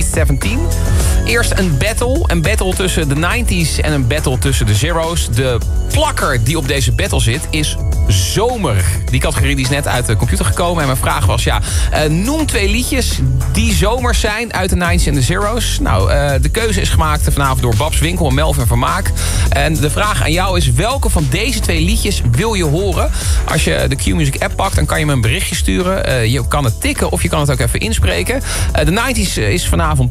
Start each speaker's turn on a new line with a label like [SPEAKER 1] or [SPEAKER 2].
[SPEAKER 1] 2017. Eerst een battle tussen de 90s en een battle tussen de Zero's. De plakker die op deze battle zit is zomer. Die categorie die is net uit de computer gekomen. En mijn vraag was, noem 2 liedjes die zomers zijn uit de 90s en de Zero's. Nou, de keuze is gemaakt vanavond door Babs Winkel en Melvin Vermaak. En de vraag aan jou is, welke van deze 2 liedjes wil je horen? Als je de Q-Music app pakt, dan kan je me een berichtje sturen. Je kan het tikken of je kan het ook even inspreken. De 90s is vanavond